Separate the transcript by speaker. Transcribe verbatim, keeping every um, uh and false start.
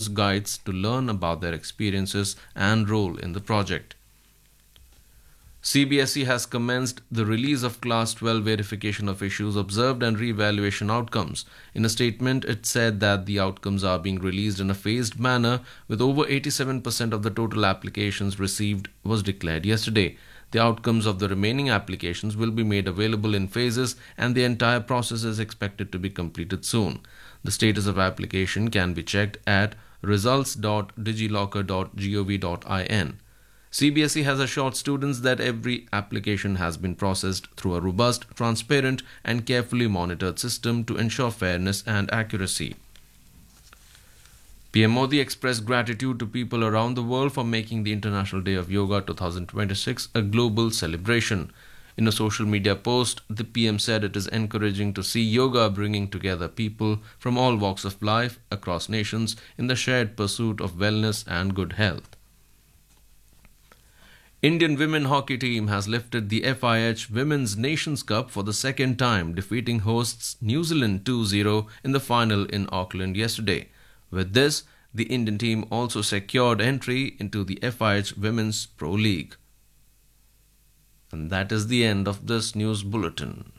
Speaker 1: students guides to learn about their experiences and role in the project. C B S E has commenced the release of Class twelve verification of issues observed and re-evaluation outcomes. In a statement, it said that the outcomes are being released in a phased manner, with over eighty-seven percent of the total applications received was declared yesterday. The outcomes of the remaining applications will be made available in phases, and the entire process is expected to be completed soon. The status of application can be checked at results dot digilocker dot gov dot in. C B S E has assured students that every application has been processed through a robust, transparent, and carefully monitored system to ensure fairness and accuracy. P M Modi expressed gratitude to people around the world for making the International Day of Yoga twenty twenty-six a global celebration. In a social media post, the P M said it is encouraging to see yoga bringing together people from all walks of life across nations in the shared pursuit of wellness and good health. Indian women hockey team has lifted the F I H Women's Nations Cup for the second time, defeating hosts New Zealand two zero in the final in Auckland yesterday. With this, the Indian team also secured entry into the F I H Women's Pro League. And that is the end of this news bulletin.